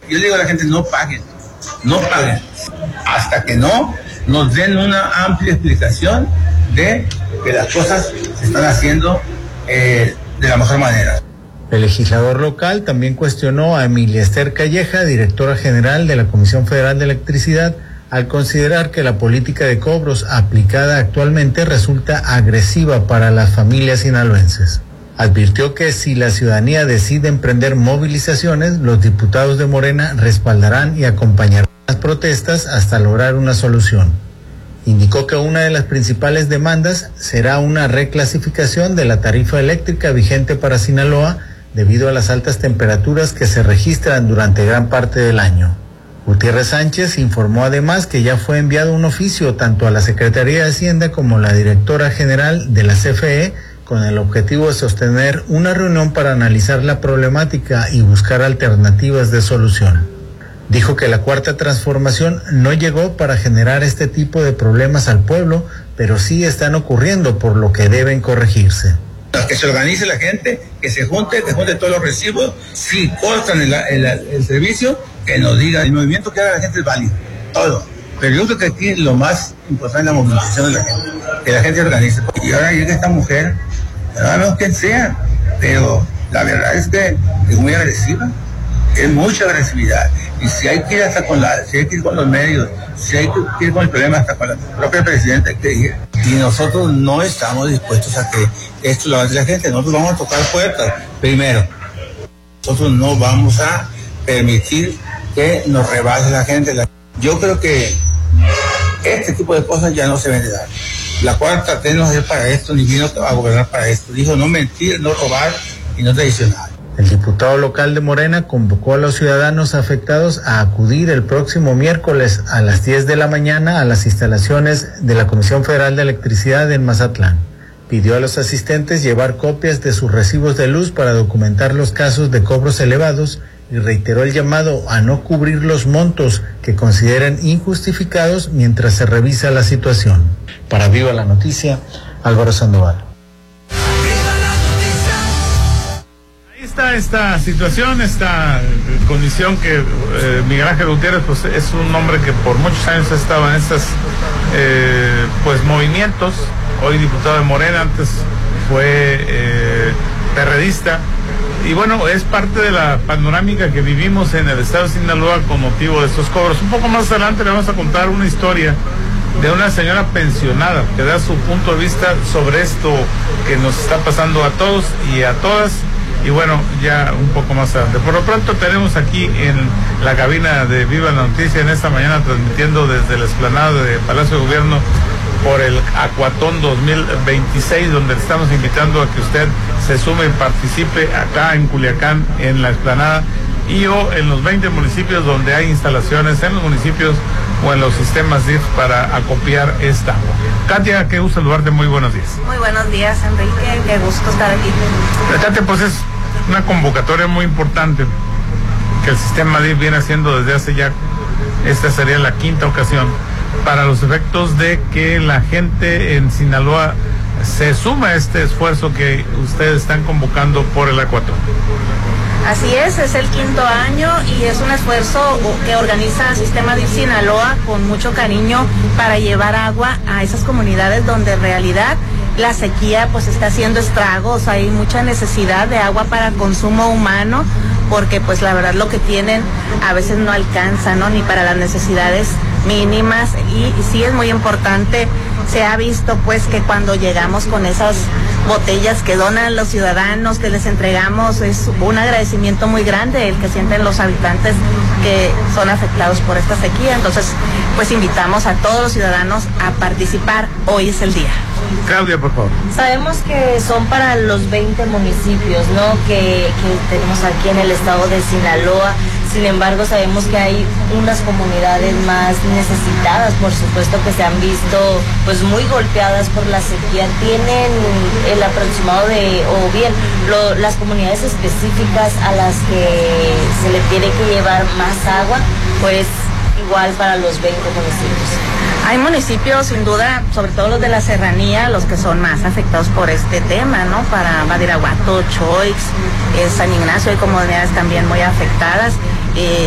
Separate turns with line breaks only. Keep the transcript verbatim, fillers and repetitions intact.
Yo le digo a la gente, no paguen, no paguen, hasta que no nos den una amplia explicación de que las cosas se están haciendo eh, de la mejor manera.
El legislador local también cuestionó a Emilia Esther Calleja, directora general de la Comisión Federal de Electricidad, al considerar que la política de cobros aplicada actualmente resulta agresiva para las familias sinaloenses. Advirtió que si la ciudadanía decide emprender movilizaciones, los diputados de Morena respaldarán y acompañarán las protestas hasta lograr una solución. Indicó que una de las principales demandas será una reclasificación de la tarifa eléctrica vigente para Sinaloa debido a las altas temperaturas que se registran durante gran parte del año. Gutiérrez Sánchez informó además que ya fue enviado un oficio tanto a la Secretaría de Hacienda como a la directora general de la C F E con el objetivo de sostener una reunión para analizar la problemática y buscar alternativas de solución. Dijo que la cuarta transformación no llegó para generar este tipo de problemas al pueblo, pero sí están ocurriendo, por lo que deben corregirse.
Que se organice la gente, que se junte, que junte todos los recibos, si cortan el, el, el servicio, que nos diga, el movimiento que haga la gente es válido, todo. Pero yo creo que aquí lo más importante es la movilización de la gente, que la gente se organice. Y ahora llega esta mujer, no sabemos quién sea, pero la verdad es que es muy agresiva, es mucha agresividad. Y si hay que ir hasta con la, si hay que ir con los medios, si hay que ir con el problema hasta con la propia presidenta, hay que ir. Y nosotros no estamos dispuestos a que esto lo haga la gente, nosotros vamos a tocar puertas. Primero, nosotros no vamos a permitir que nos rebase la gente. Yo creo que este tipo de cosas ya no se deben de dar. La cuarta T no es para esto, ni vino a gobernar para esto. Dijo no mentir, no robar y no traicionar.
El diputado local de Morena convocó a los ciudadanos afectados a acudir el próximo miércoles a las diez de la mañana a las instalaciones de la Comisión Federal de Electricidad en Mazatlán. Pidió a los asistentes llevar copias de sus recibos de luz para documentar los casos de cobros elevados y reiteró el llamado a no cubrir los montos que consideren injustificados mientras se revisa la situación. Para Viva la Noticia, Álvaro Sandoval.
Esta, esta situación, esta condición que eh, Miguel Ángel Gutiérrez pues es un hombre que por muchos años ha estado en estos eh, pues movimientos, hoy diputado de Morena, antes fue eh, perredista, y bueno, es parte de la panorámica que vivimos en el estado de Sinaloa con motivo de estos cobros. Un poco más adelante le vamos a contar una historia de una señora pensionada que da su punto de vista sobre esto que nos está pasando a todos y a todas. Y bueno, ya un poco más adelante. Por lo pronto tenemos aquí en la cabina de Viva la Noticia en esta mañana transmitiendo desde la explanada de Palacio de Gobierno por el Acuatón dos mil veintiséis, donde le estamos invitando a que usted se sume y participe acá en Culiacán, en la explanada, y o en los veinte municipios donde hay instalaciones, en los municipios o en los sistemas D I F para acopiar esta agua. Katia, qué gusto saludarte, muy buenos días.
Muy buenos días, Enrique, qué gusto estar aquí.
Katia, pues es una convocatoria muy importante que el sistema D I F viene haciendo desde hace ya, esta sería la quinta ocasión, para los efectos de que la gente en Sinaloa se suma a este esfuerzo que ustedes están convocando por el Acuatón.
Así es, es el quinto año y es un esfuerzo que organiza el Sistema D I F Sinaloa con mucho cariño para llevar agua a esas comunidades donde en realidad la sequía pues está haciendo estragos, hay mucha necesidad de agua para consumo humano, porque pues la verdad lo que tienen a veces no alcanza, ¿no? Ni para las necesidades mínimas, y, y sí es muy importante. Se ha visto pues que cuando llegamos con esas botellas que donan los ciudadanos, que les entregamos, es un agradecimiento muy grande el que sienten los habitantes que son afectados por esta sequía. Entonces pues invitamos a todos los ciudadanos a participar, hoy es el día.
Claudia, por favor.
Sabemos que son para los veinte municipios, ¿no? Que, que tenemos aquí en el estado de Sinaloa. Sin embargo, sabemos que hay unas comunidades más necesitadas, por supuesto, que se han visto pues muy golpeadas por la sequía. ¿Tienen el aproximado de, o bien, lo, las comunidades específicas a las que se le tiene que llevar más agua? Pues igual para los veinte municipios.
Hay municipios, sin duda, sobre todo los de la serranía, los que son más afectados por este tema, ¿no? Para Badiraguato, Choix, eh, San Ignacio, hay comunidades también muy afectadas. Eh,